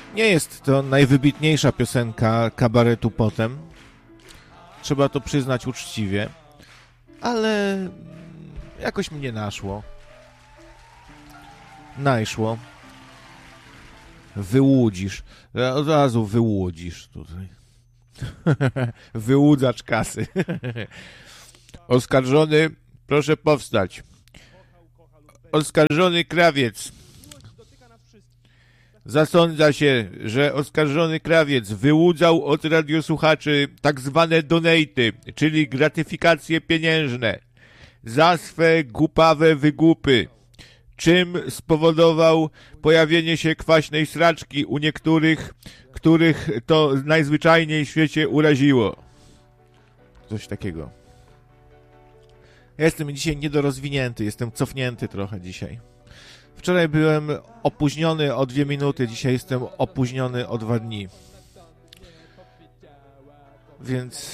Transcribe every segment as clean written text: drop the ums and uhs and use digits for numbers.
Nie jest to najwybitniejsza piosenka kabaretu Potem. Trzeba to przyznać uczciwie. Ale jakoś mnie naszło. Najszło. Wyłudzisz. Od razu wyłudzisz tutaj. Wyłudzacz kasy. Oskarżony, proszę powstać. Oskarżony Krawiec. Zasądza się, że oskarżony Krawiec wyłudzał od radiosłuchaczy tak zwane donaty, czyli gratyfikacje pieniężne, za swe głupawe wygłupy, czym spowodował pojawienie się kwaśnej sraczki u niektórych, których to najzwyczajniej w świecie uraziło. Coś takiego. Ja jestem dzisiaj niedorozwinięty, jestem cofnięty trochę dzisiaj. Wczoraj byłem opóźniony o 2 minuty, dzisiaj jestem opóźniony o 2 dni. Więc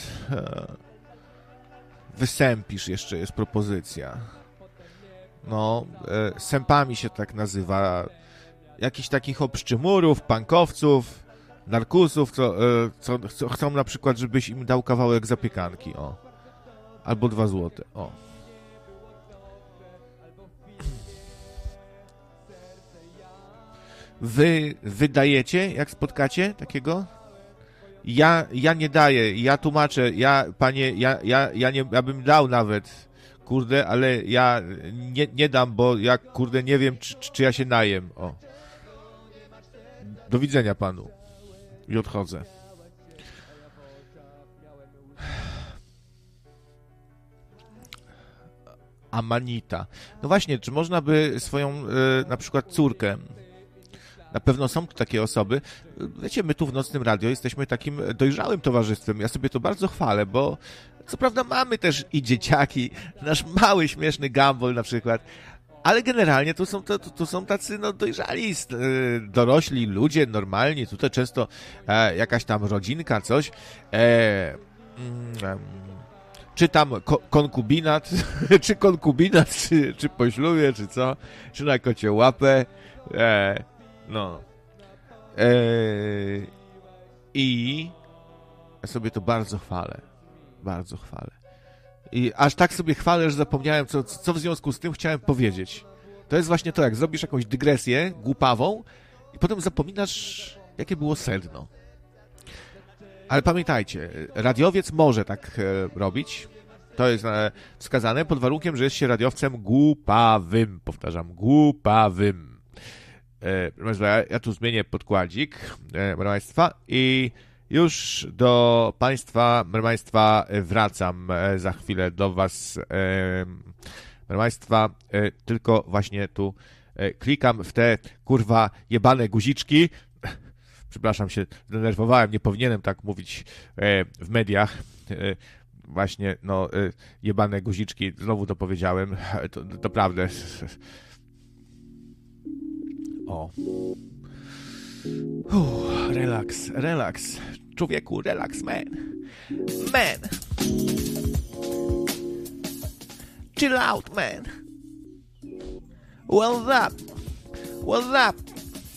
wysępisz jeszcze jest propozycja. No, sępami się tak nazywa. Jakichś takich obszczymurów, pankowców, narkusów, co chcą na przykład, żebyś im dał kawałek zapiekanki, o. Albo 2 złote, o. Wy dajecie, jak spotkacie takiego? Ja nie daję, ja tłumaczę, ja bym dał nawet, kurde, ale ja nie dam, bo ja, kurde, nie wiem, czy ja się najem, o. Do widzenia panu. I odchodzę. Amanita. No właśnie, czy można by swoją na przykład córkę, na pewno są tu takie osoby, wiecie, my tu w Nocnym Radio jesteśmy takim dojrzałym towarzystwem, ja sobie to bardzo chwalę, bo co prawda mamy też i dzieciaki, nasz mały, śmieszny Gumball na przykład, ale generalnie to są tacy no, dojrzali, dorośli ludzie, normalni, tutaj często jakaś tam rodzinka, coś, czy tam konkubinat, czy konkubinat, czy po ślubie, czy co, czy na kocie łapę, no. I ja sobie to bardzo chwalę. Bardzo chwalę. I aż tak sobie chwalę, że zapomniałem, co w związku z tym chciałem powiedzieć. To jest właśnie to, jak zrobisz jakąś dygresję głupawą i potem zapominasz, jakie było sedno. Ale pamiętajcie, radiowiec może tak robić. To jest wskazane pod warunkiem, że jest się radiowcem głupawym. Powtarzam, głupawym. Ja tu zmienię podkładzik, proszę Państwa, i już do Państwa, proszę Państwa, wracam za chwilę do Was, proszę Państwa, tylko właśnie tu klikam w te, kurwa, jebane guziczki. Przepraszam, się zdenerwowałem, nie powinienem tak mówić w mediach. Właśnie, no, jebane guziczki, znowu to powiedziałem, to naprawdę... O. Relaks, relaks. Człowieku, relaks, man. Man. Chill out, man. What's up? What's up?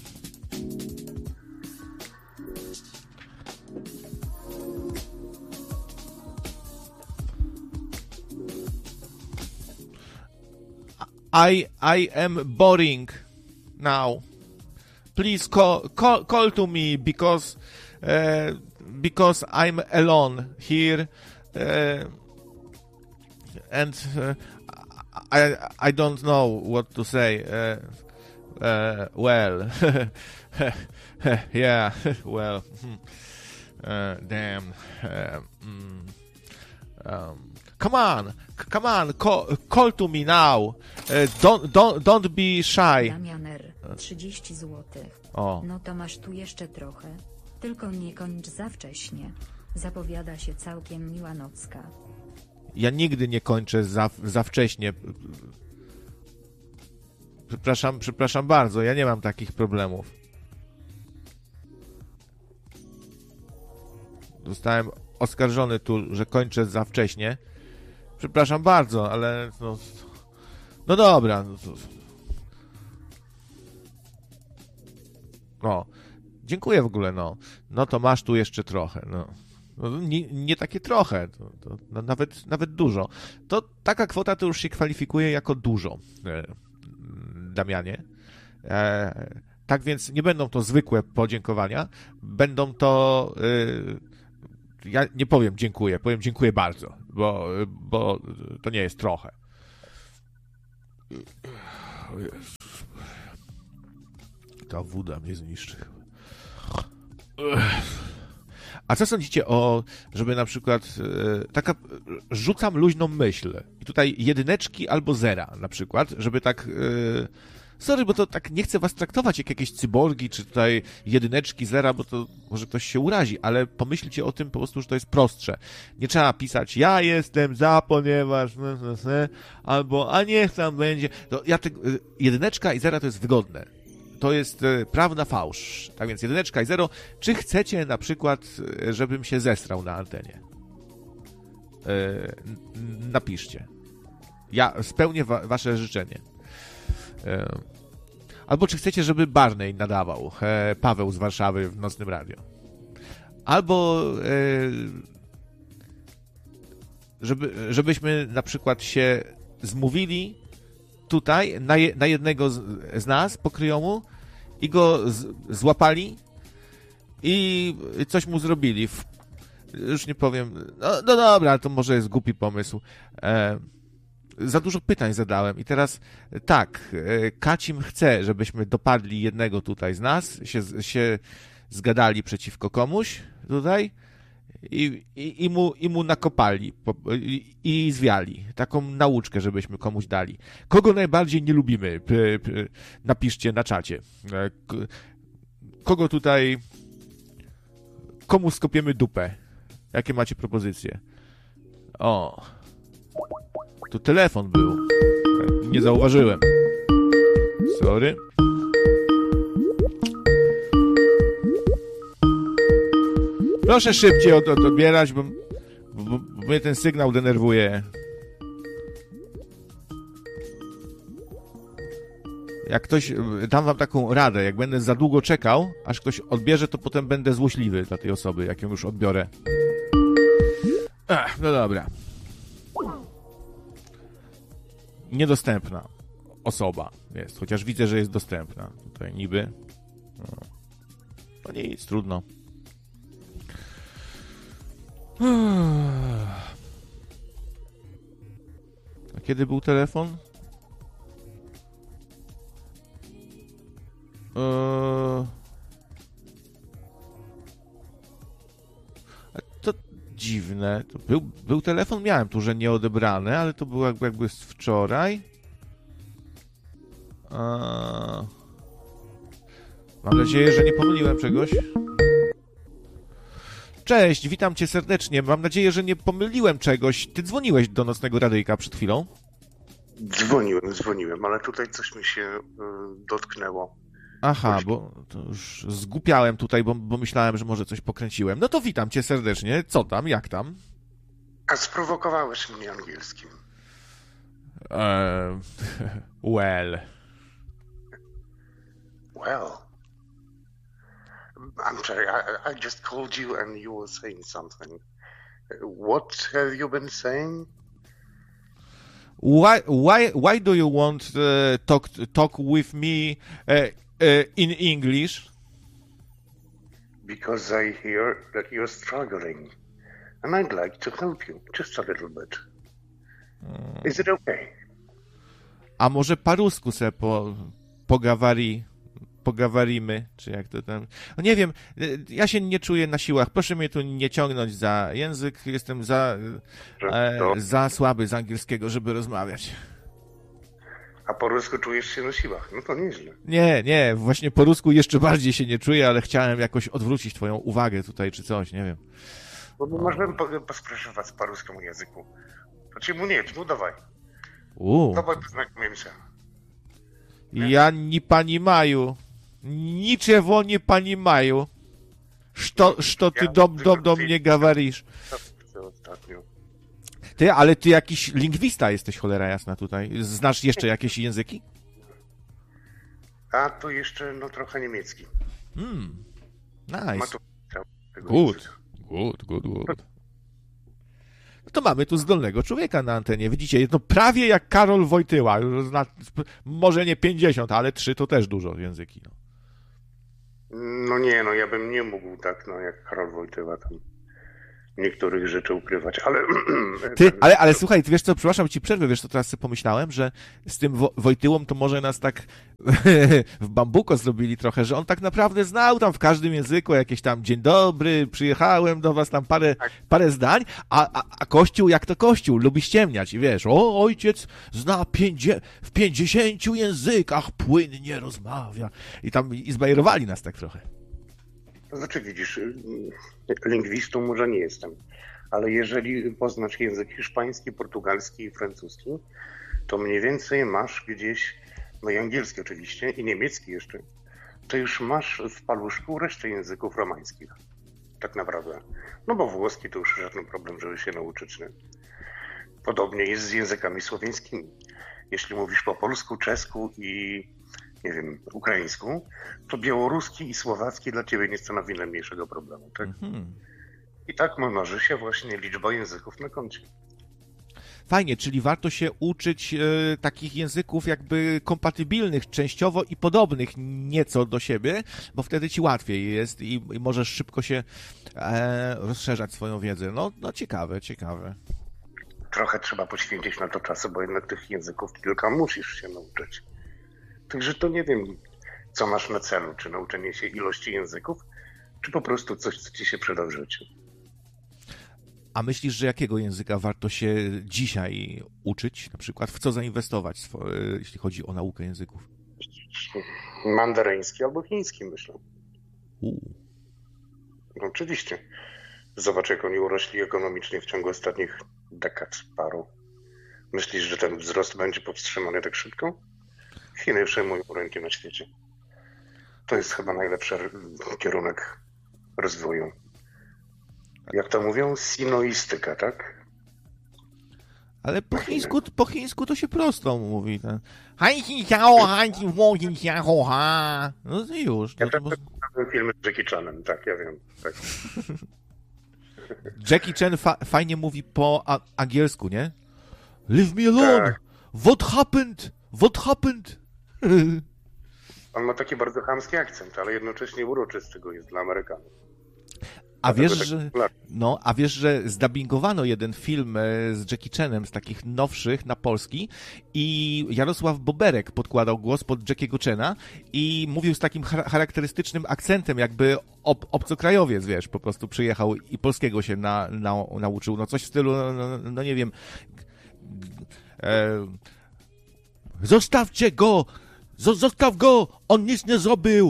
I am boring now. Please call to me because I'm alone here and I don't know what to say. Well, yeah, well, damn. Come on, call to me now. Don't be shy. Damianer, 30 zł. O. No to masz tu jeszcze trochę. Tylko nie kończ za wcześnie. Zapowiada się całkiem miła nocka. Ja nigdy nie kończę za wcześnie. Przepraszam bardzo, ja nie mam takich problemów. Zostałem oskarżony tu, że kończę za wcześnie. Przepraszam bardzo, ale no dobra. No. Dziękuję w ogóle, no. No to masz tu jeszcze trochę, no. No, nie takie trochę, no, nawet dużo. To taka kwota to już się kwalifikuje jako dużo, Damianie. Tak więc nie będą to zwykłe podziękowania, będą to... Ja nie powiem dziękuję, powiem dziękuję bardzo, bo to nie jest trochę. O Jezus. Ta woda mnie zniszczy. A co sądzicie o, żeby na przykład rzucam luźną myśl i tutaj jedyneczki albo zera na przykład, żeby tak... Sorry, bo to tak nie chcę was traktować jak jakieś cyborgi, czy tutaj jedyneczki, zera, bo to może ktoś się urazi, ale pomyślcie o tym po prostu, że to jest prostsze. Nie trzeba pisać, ja jestem za, ponieważ, albo, a niech tam będzie. To jedyneczka i zera to jest wygodne. To jest prawna fałsz. Tak więc jedyneczka i zero. Czy chcecie na przykład, żebym się zesrał na antenie? Napiszcie. Ja spełnię wasze życzenie. Albo czy chcecie, żeby Barney nadawał, Paweł z Warszawy w Nocnym Radio. Albo żebyśmy na przykład się zmówili tutaj na jednego z nas po kryjomu i go złapali i coś mu zrobili. Już nie powiem. No dobra, to może jest głupi pomysł. Za dużo pytań zadałem i teraz tak, Kacim chce, żebyśmy dopadli jednego tutaj z nas, się zgadali przeciwko komuś tutaj i mu nakopali i zwiali. Taką nauczkę, żebyśmy komuś dali. Kogo najbardziej nie lubimy? Napiszcie na czacie. Kogo tutaj... Komu skopiemy dupę? Jakie macie propozycje? O... Tu telefon był. Nie zauważyłem. Sorry. Proszę szybciej odbierać, bo mnie ten sygnał denerwuje. Jak ktoś... Dam wam taką radę. Jak będę za długo czekał, aż ktoś odbierze, to potem będę złośliwy dla tej osoby, jak ją już odbiorę. No dobra. Niedostępna osoba jest, chociaż widzę, że jest dostępna. Tutaj niby. No. To nic, trudno. A kiedy był telefon? To dziwne. To był telefon, miałem tu, że nieodebrany, ale to było jakby z wczoraj. Mam nadzieję, że nie pomyliłem czegoś. Cześć, witam cię serdecznie. Mam nadzieję, że nie pomyliłem czegoś. Ty dzwoniłeś do Nocnego Radyjka przed chwilą? Dzwoniłem, ale tutaj coś mi się dotknęło. Aha, bo to już zgłupiałem tutaj, bo myślałem, że może coś pokręciłem. No to witam cię serdecznie. Co tam, jak tam? A sprowokowałeś mnie angielskim. Well. I'm sorry, I just called you and you were saying something. What have you been saying? Why do you want talk with me in English? Because I hear that you're struggling, and I'd like to help you just a little bit. Is it okay? A może po rusku se pogawarimy, czy jak to tam... No nie wiem, ja się nie czuję na siłach. Proszę mnie tu nie ciągnąć za język. Jestem za słaby z angielskiego, żeby rozmawiać. A po rusku czujesz się na siłach? No to nieźle. Nie, właśnie po rusku jeszcze bardziej się nie czuję, ale chciałem jakoś odwrócić twoją uwagę tutaj, czy coś, nie wiem. Bo możemy поспрашивать po ruskiemu języku. Почему нет? Ну давай. Давай познакомимся. Я не понимаю. Ничего не понимаю. Что ty do mnie говоришь? Ty, ale ty jakiś lingwista jesteś, cholera jasna tutaj. Znasz jeszcze jakieś języki? A tu jeszcze trochę niemiecki. Nice. Tego Good. języka. Good. No to mamy tu zdolnego człowieka na antenie. Widzicie, no prawie jak Karol Wojtyła. Może nie 50, ale 3 to też dużo języki. No. No nie, no ja bym nie mógł tak, no jak Karol Wojtyła tam niektórych rzeczy ukrywać, ale... Ty, ale słuchaj, ty wiesz co, przepraszam ci przerwę, wiesz co, teraz sobie pomyślałem, że z tym Wojtyłą to może nas tak w bambuko zrobili trochę, że on tak naprawdę znał tam w każdym języku jakieś tam dzień dobry, przyjechałem do was tam parę zdań, a Kościół jak to Kościół, lubi ściemniać i wiesz, o ojciec zna w 50 językach płynnie rozmawia i tam i zbajerowali nas tak trochę. To znaczy, widzisz, lingwistą może nie jestem, ale jeżeli poznasz język hiszpański, portugalski i francuski, to mniej więcej masz gdzieś, no i angielski oczywiście, i niemiecki jeszcze, to już masz w paluszku resztę języków romańskich, tak naprawdę. No bo włoski to już żaden problem, żeby się nauczyć. Nie? Podobnie jest z językami słowiańskimi. Jeśli mówisz po polsku, czesku i nie wiem, ukraińsku, to białoruski i słowacki dla ciebie nie stanowi najmniejszego problemu, tak? I tak mnoży się właśnie liczba języków na koncie. Fajnie, czyli warto się uczyć takich języków jakby kompatybilnych częściowo i podobnych nieco do siebie, bo wtedy ci łatwiej jest i możesz szybko się rozszerzać swoją wiedzę. No ciekawe. Trochę trzeba poświęcić na to czasu, bo jednak tych języków kilka musisz się nauczyć. Także to nie wiem, co masz na celu, czy nauczenie się ilości języków, czy po prostu coś, co ci się przyda w życiu. A myślisz, że jakiego języka warto się dzisiaj uczyć? Na przykład w co zainwestować, jeśli chodzi o naukę języków? Mandaryński albo chiński, myślę. No, oczywiście. Zobacz, jak oni urośli ekonomicznie w ciągu ostatnich dekad paru. Myślisz, że ten wzrost będzie powstrzymany tak szybko? Chiny przejmują rynki na świecie. To jest chyba najlepszy kierunek rozwoju. Jak to mówią? Sinoistyka, tak? Ale po chińsku to się prosto mówi. No to już. Ja tak film z Jackie Chanem, tak, ja wiem. Tak. Jackie Chan fajnie mówi po angielsku, nie? Leave me alone! Tak. What happened? On ma taki bardzo chamski akcent, ale jednocześnie uroczysty go jest dla Amerykanów. A wiesz, że zdubbingowano jeden film z Jackie Chanem, z takich nowszych na polski i Jarosław Boberek podkładał głos pod Jackiego Chana i mówił z takim charakterystycznym akcentem, jakby obcokrajowiec, wiesz, po prostu przyjechał i polskiego się nauczył. No coś w stylu, no nie wiem, zostawcie go! Zostaw go! On nic nie zrobił!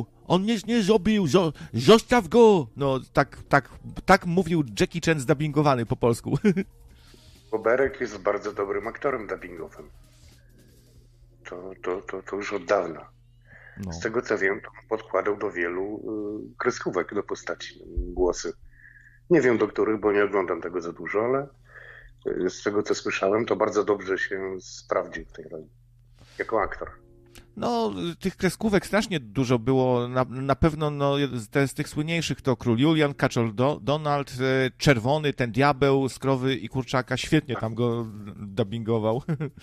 Zostaw go! No, tak mówił Jackie Chan zdubbingowany po polsku. Boberek jest bardzo dobrym aktorem dubbingowym. To już od dawna. No. Z tego co wiem, to podkładał do wielu kreskówek do postaci, głosy. Nie wiem do których, bo nie oglądam tego za dużo, ale z tego co słyszałem, to bardzo dobrze się sprawdził w tej roli. Jako aktor. No, tych kreskówek strasznie dużo było. Na pewno z tych słynniejszych to Król Julian, Kaczor Donald, Czerwony, ten diabeł z Krowy i Kurczaka. Świetnie tam go dubbingował.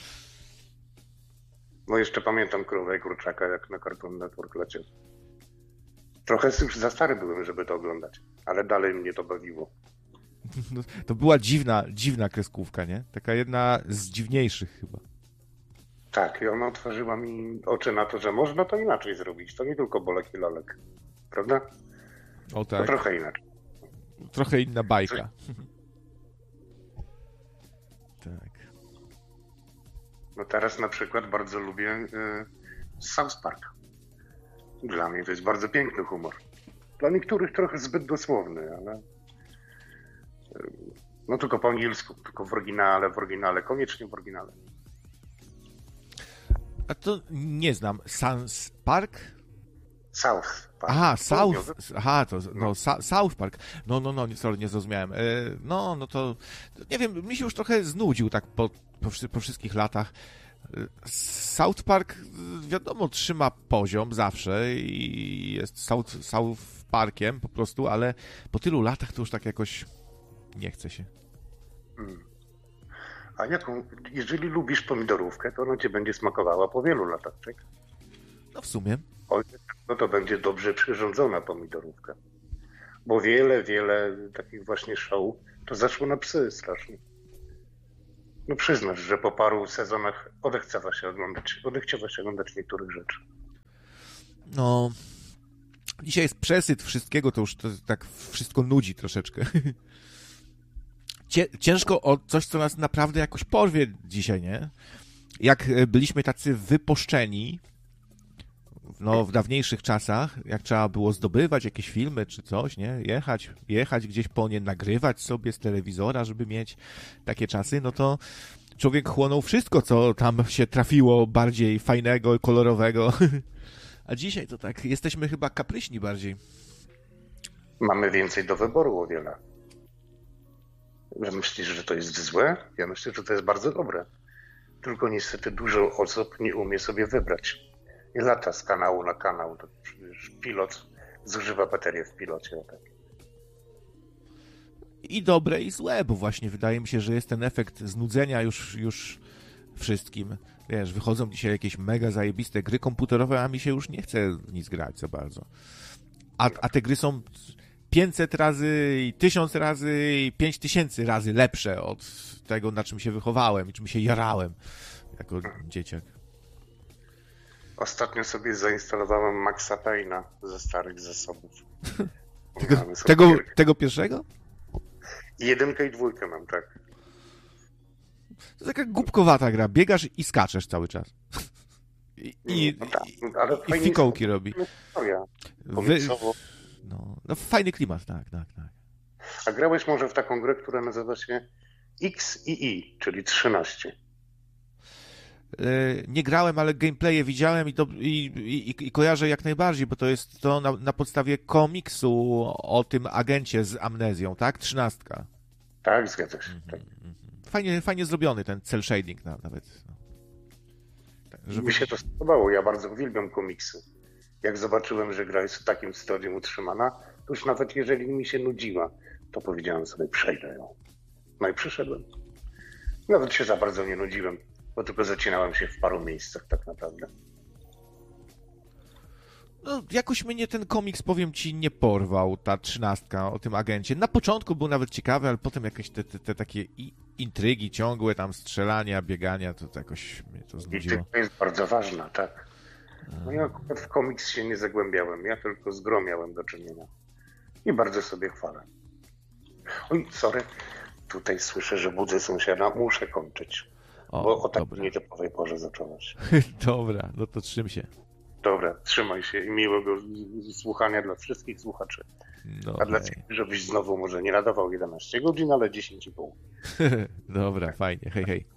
No jeszcze pamiętam Krowę i Kurczaka, jak na Cartoon Network leciał. Trochę już za stary byłem, żeby to oglądać, ale dalej mnie to bawiło. To była dziwna kreskówka, nie? Taka jedna z dziwniejszych chyba. Tak, i ona otworzyła mi oczy na to, że można to inaczej zrobić. To nie tylko Bolek i Lalek, prawda? O tak. To trochę inaczej. Trochę inna bajka. Tak. No teraz na przykład bardzo lubię South Park. Dla mnie to jest bardzo piękny humor. Dla niektórych trochę zbyt dosłowny, ale no tylko po angielsku, tylko w oryginale, koniecznie w oryginale. A to nie znam. South Park? South Park. Aha, South Park. No, sorry, nie zrozumiałem. No to nie wiem, mi się już trochę znudził tak po wszystkich latach. South Park, wiadomo, trzyma poziom zawsze i jest South Parkiem po prostu, ale po tylu latach to już tak jakoś nie chce się. A jeżeli lubisz pomidorówkę, to ona cię będzie smakowała po wielu latach, tak? No w sumie. O ile tak, to będzie dobrze przyrządzona pomidorówka. Bo wiele takich właśnie show to zaszło na psy strasznie. No przyznasz, że po paru sezonach odechciewa się oglądać niektórych rzeczy. No, dzisiaj jest przesyt wszystkiego, to już to tak wszystko nudzi troszeczkę. Ciężko o coś, co nas naprawdę jakoś porwie dzisiaj, nie? Jak byliśmy tacy wypuszczeni, no w dawniejszych czasach, jak trzeba było zdobywać jakieś filmy czy coś, nie? Jechać gdzieś po nie, nagrywać sobie z telewizora, żeby mieć takie czasy, no to człowiek chłonął wszystko, co tam się trafiło bardziej fajnego, kolorowego. A dzisiaj to tak, jesteśmy chyba kapryśni bardziej. Mamy więcej do wyboru o wiele. Myślisz, że to jest złe? Ja myślę, że to jest bardzo dobre. Tylko niestety dużo osób nie umie sobie wybrać. I lata z kanału na kanał. To przecież pilot zużywa baterię w pilocie. Tak. I dobre, i złe, bo właśnie wydaje mi się, że jest ten efekt znudzenia już wszystkim. Wiesz, wychodzą dzisiaj jakieś mega zajebiste gry komputerowe, a mi się już nie chce nic grać za bardzo. A te gry są 500 razy, i 1000 razy, i 5000 razy lepsze od tego, na czym się wychowałem i czym się jarałem jako dzieciak. Ostatnio sobie zainstalowałem Maxa Payne'a ze starych zasobów. Tego pierwszego? 1 i 2 mam, tak. To taka głupkowata gra. Biegasz i skaczesz cały czas. I fikołki robi. No, fajny klimat, tak. A grałeś może w taką grę, która nazywa się XII, czyli 13? Nie grałem, ale gameplaye widziałem i kojarzę jak najbardziej, bo to jest to na podstawie komiksu o tym agencie z amnezją, tak? 13. Tak, zgadza się. Tak. Fajnie zrobiony ten cel shading nawet. Tak, Mi się to spodobało, ja bardzo uwielbiam komiksy. Jak zobaczyłem, że gra jest w takim stadium utrzymana, to już nawet jeżeli mi się nudziła, to powiedziałem sobie, przejdę ją. No i przyszedłem. Nawet się za bardzo nie nudziłem, bo tylko zacinałem się w paru miejscach tak naprawdę. No, jakoś mnie ten komiks, powiem ci, nie porwał, ta 13 o tym agencie. Na początku był nawet ciekawy, ale potem jakieś te takie intrygi ciągłe, tam strzelania, biegania, to jakoś mnie to znudziło. I to jest bardzo ważne, tak. No ja akurat w komiks się nie zagłębiałem, ja tylko z grą miałem do czynienia. I bardzo sobie chwalę. Oj, sorry, tutaj słyszę, że budzę sąsiada, muszę kończyć. Bo o tak nietypowej porze zacząłeś. Dobra, no to trzym się. Dobra, trzymaj się i miłego słuchania dla wszystkich słuchaczy. No, a dla ciebie, żebyś znowu może nie nadawał 11 godzin, ale 10,5. Dobra, fajnie, hej.